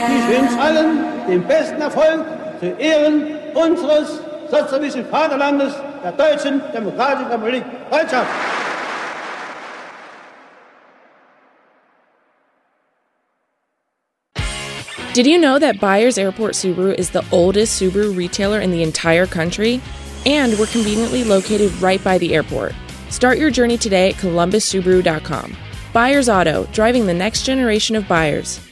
Ich wünsche allen den besten Erfolg zu Ehren unseres sozialistischen Vaterlandes, der Deutschen Demokratischen Republik Deutschland. Did you know that Byers Airport Subaru is the oldest Subaru retailer in the entire country? And we're conveniently located right by the airport. Start your journey today at columbussubaru.com. Byers Auto, driving the next generation of buyers.